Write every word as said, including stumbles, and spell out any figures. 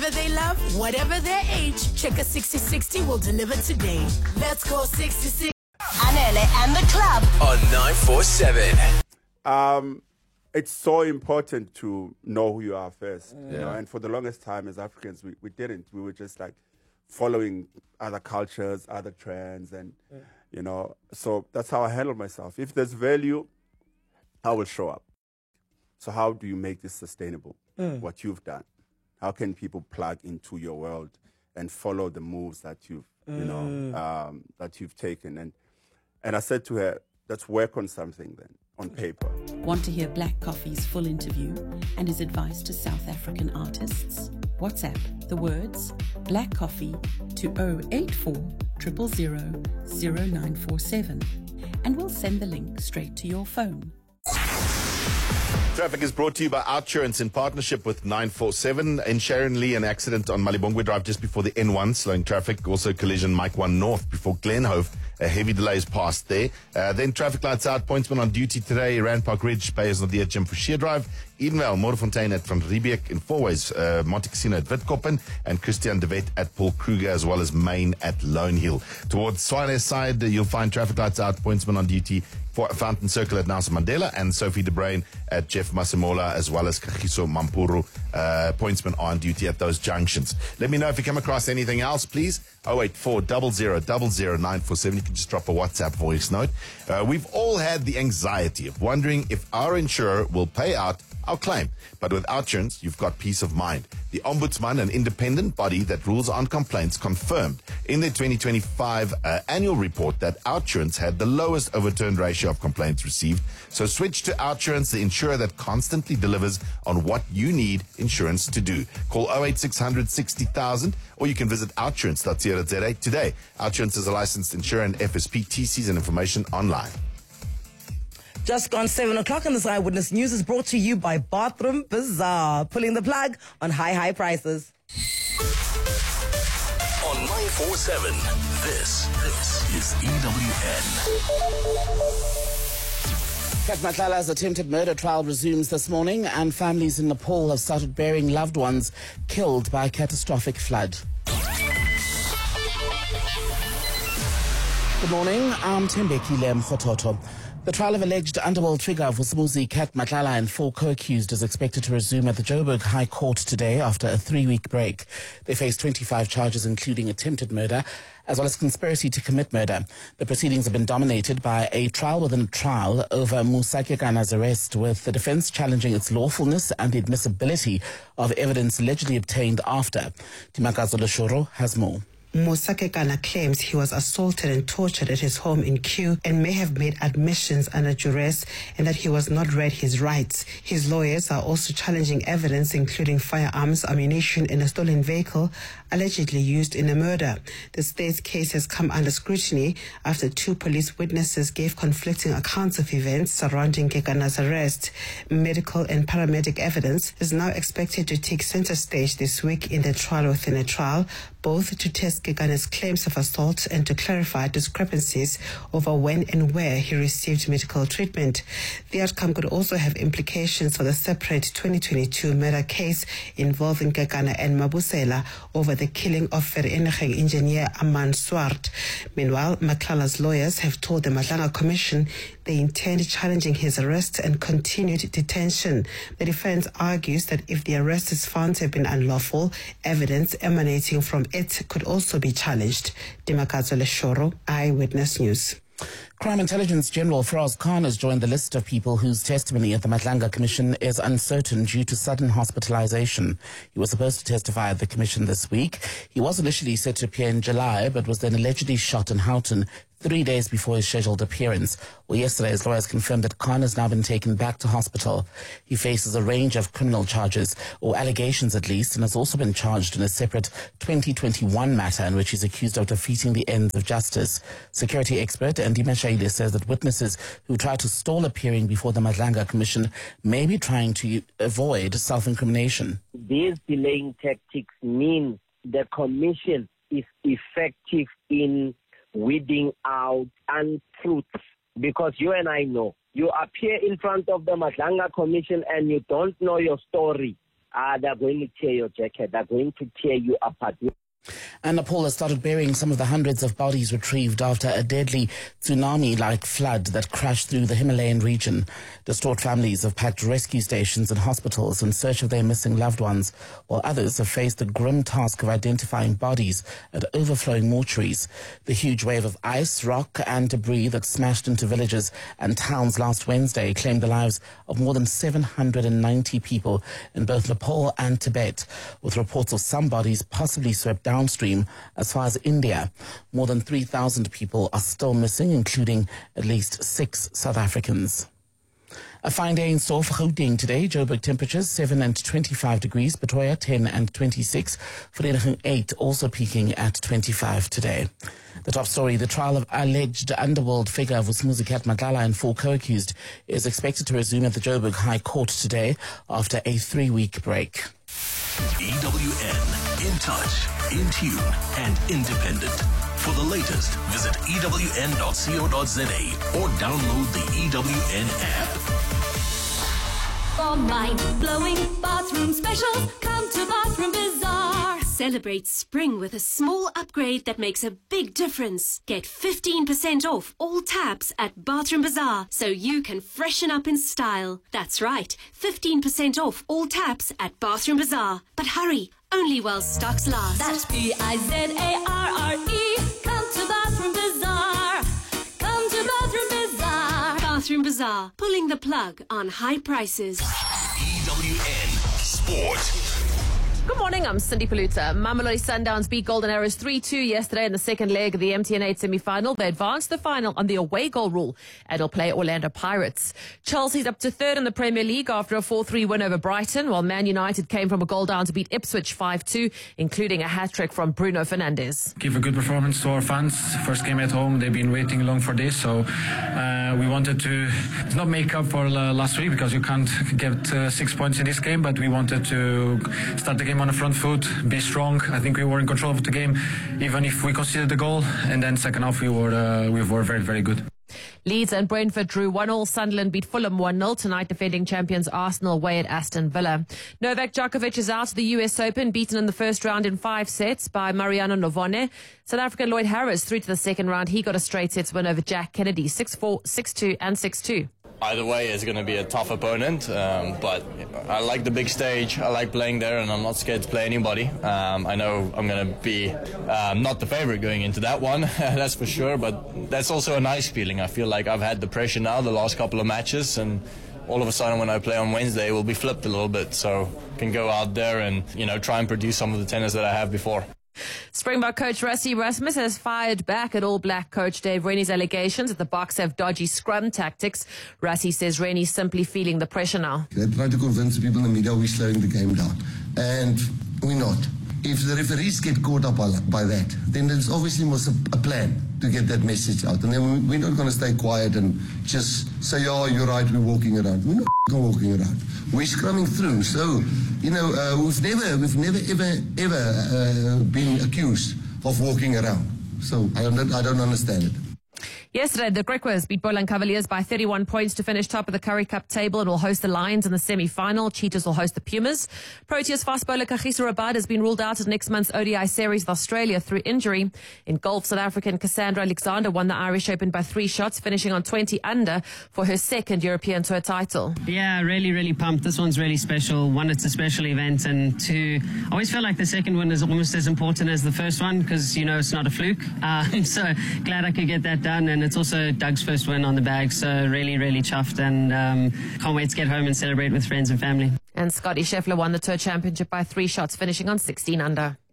whatever they love, whatever their age, Checker sixty sixty will deliver today. Let's go sixty sixty. Anele and the club on nine four seven. Um, it's so important to know who you are first. Yeah. You know? And for the longest time as Africans, we, we didn't. We were just like following other cultures, other trends, and, yeah. you know, so that's how I handle myself. If there's value, I will show up. So how do you make this sustainable, mm. what you've done? How can people plug into your world and follow the moves that you've, mm. you know, um, that you've taken? And and I said to her, let's work on something then, on paper. Want to hear Black Coffee's full interview and his advice to South African artists? WhatsApp the words Black Coffee to zero eight four, zero zero zero, zero nine four seven and we'll send the link straight to your phone. Traffic is brought to you by Outsurance in partnership with nine four seven. In Sharon Lee, an accident on Malibongwe Drive just before the N one, slowing traffic. Also collision Mike one North before Glenhove. A heavy delay is passed there. Uh, then traffic lights out. Pointsman on duty today. Rand Park Ridge, Bayers of the Jim Forshire Drive. Edenvale, Moorfontein at Van Riebeek in Fourways. Uh, Monte Casino at Witkoppen. And Christian de Wet at Paul Kruger, as well as Main at Lone Hill. Towards Swane's side, uh, you'll find traffic lights out. Pointsman on duty. For Fountain Circle at Nelson Mandela and Sophie de Bruin at Jeff Masemola, as well as Kagiso Mampuru, uh, pointsman on duty at those junctions. Let me know if you come across anything else, please. oh eight four, zero zero zero, zero nine four seven. You can just drop a WhatsApp voice note. Uh, we've all had the anxiety of wondering if our insurer will pay out our claim. But with Outsurance, you've got peace of mind. The Ombudsman, an independent body that rules on complaints, confirmed in their twenty twenty-five uh, annual report that Outsurance had the lowest overturned ratio of complaints received. So switch to Outsurance, the insurer that constantly delivers on what you need insurance to do. Call oh eight six hundred, sixty thousand or you can visit outsurance dot co dot za today. Outsurance is a licensed insurer and F S P. T Cs and information online. Just gone seven o'clock and this Eyewitness News is brought to you by Bathroom Bazaar, pulling the plug on high, high prices. On nine four seven, this, this is E W N. Kat Matlala's attempted murder trial resumes this morning, and families in Nepal have started burying loved ones killed by a catastrophic flood. Good morning, I'm Tembekile Mkhototo. The trial of alleged underworld figure Vusimuzi Kat Matlala and four co-accused is expected to resume at the Joburg High Court today after a three-week break. They face twenty-five charges, including attempted murder, as well as conspiracy to commit murder. The proceedings have been dominated by a trial within a trial over Musakekana's arrest, with the defense challenging its lawfulness and the admissibility of evidence allegedly obtained after. Timakazo Leshoro has more. Musakekana claims he was assaulted and tortured at his home in Kew and may have made admissions under duress and that he was not read his rights. His lawyers are also challenging evidence including firearms, ammunition and a stolen vehicle allegedly used in a murder. The state's case has come under scrutiny after two police witnesses gave conflicting accounts of events surrounding Kekana's arrest. Medical and paramedic evidence is now expected to take center stage this week in the trial within a trial, both to test Kekana's claims of assault and to clarify discrepancies over when and where he received medical treatment. The outcome could also have implications for the separate twenty twenty-two murder case involving Kekana and Mabusela over the killing of Vereniging engineer Aman Swart. Meanwhile, Matlala's lawyers have told the Madlanga Commission they intend challenging his arrest and continued detention. The defense argues that if the arrest is found to have been unlawful, evidence emanating from it could also be challenged. Dimakazo Leshoro, Eyewitness News. Crime Intelligence General Faraz Khan has joined the list of people whose testimony at the Madlanga Commission is uncertain due to sudden hospitalization. He was supposed to testify at the Commission this week. He was initially set to appear in July, but was then allegedly shot in Houghton three days before his scheduled appearance. Well, yesterday, his lawyers confirmed that Khan has now been taken back to hospital. He faces a range of criminal charges, or allegations at least, and has also been charged in a separate twenty twenty-one matter in which he's accused of defeating the ends of justice. Security expert Andy Mashaile says that witnesses who try to stall appearing before the Madlanga Commission may be trying to avoid self-incrimination. These delaying tactics mean the Commission is effective in weeding out untruths, because you and I know you appear in front of the Madlanga Commission and you don't know your story. ah, they're going to tear your jacket. They're going to tear you apart. And Nepal has started burying some of the hundreds of bodies retrieved after a deadly tsunami-like flood that crashed through the Himalayan region. Distraught families have packed rescue stations and hospitals in search of their missing loved ones, while others have faced the grim task of identifying bodies at overflowing mortuaries. The huge wave of ice, rock and debris that smashed into villages and towns last Wednesday claimed the lives of more than seven hundred ninety people in both Nepal and Tibet, with reports of some bodies possibly swept downstream as far as India. More than three thousand people are still missing, including at least six South Africans. A fine day in store for Gauteng today. Joburg temperatures seven and twenty-five degrees, Pretoria ten and twenty-six, Vereeniging eight, also peaking at twenty-five today. The top story, the trial of alleged underworld figure Vusumuzi Madlala and four co-accused is expected to resume at the Joburg High Court today after a three-week break. E W N, in touch, in tune, and independent. For the latest, visit E W N dot co dot za or download the E W N app. For mind-blowing bathroom specials, come to Bathroom Bazaar. Celebrate spring with a small upgrade that makes a big difference. Get fifteen percent off all taps at Bathroom Bazaar so you can freshen up in style. That's right, fifteen percent off all taps at Bathroom Bazaar. But hurry, only while stocks last. That's B I Z A R R E. Come to Bathroom Bazaar. Come to Bathroom Bazaar. Bathroom Bazaar, pulling the plug on high prices. E W N Sport. Good morning, I'm Cindy Paluta. Mamelodi Sundowns beat Golden Arrows three two yesterday in the second leg of the M T N eight semi-final. They advanced the final on the away goal rule and will play Orlando Pirates. Chelsea's up to third in the Premier League after a four three win over Brighton, while Man United came from a goal down to beat Ipswich five two, including a hat-trick from Bruno Fernandes. Give a good performance to our fans. First game at home, they've been waiting long for this, so uh, we wanted to not make up for uh, last week because you can't get uh, six points in this game, but we wanted to start the game on the front foot, be strong. I think we were in control of the game, even if we conceded the goal. And then second half, we were uh, we were very, very good. Leeds and Brentford drew one all. Sunderland beat Fulham one nil. Tonight, defending champions Arsenal away at Aston Villa. Novak Djokovic is out of the U S Open, beaten in the first round in five sets by Mariano Novone. South African Lloyd Harris through to the second round. He got a straight sets win over Jack Kennedy, six four, six two and six two. Either way, it's going to be a tough opponent, um, but I like the big stage. I like playing there, and I'm not scared to play anybody. Um, I know I'm going to be um, not the favorite going into that one, that's for sure, but that's also a nice feeling. I feel like I've had the pressure now the last couple of matches, and all of a sudden when I play on Wednesday, it will be flipped a little bit, so I can go out there and, you know, try and produce some of the tennis that I have before. Springbok coach Rassie Erasmus has fired back at All Black coach Dave Rennie's allegations that the Boks have dodgy scrum tactics. Rassie says Rennie's simply feeling the pressure now. They try to convince the people in the media we're slowing the game down, and we're not. If the referees get caught up by that, then there's obviously was a, a plan to get that message out. And then we're not going to stay quiet and just say, oh, you're right, we're walking around. We're not walking around. We're scrumming through. So, you know, uh, we've never, we've never, ever, ever uh, been accused of walking around. So I don't, I don't understand it. Yesterday, the Griquas beat Boland Cavaliers by thirty-one points to finish top of the Currie Cup table and will host the Lions in the semi-final. Cheetahs will host the Pumas. Proteas fast bowler Kagiso Rabad has been ruled out of next month's O D I series with Australia through injury. In golf, South African Cassandra Alexander won the Irish Open by three shots, finishing on twenty under for her second European Tour title. Yeah, really, really pumped. This one's really special. One, it's a special event, and two, I always feel like the second one is almost as important as the first one because, you know, it's not a fluke. Um, so glad I could get that done, and it's also Doug's first win on the bag, so really, really chuffed, and um, can't wait to get home and celebrate with friends and family. And Scotty Scheffler won the Tour Championship by three shots, finishing on sixteen under.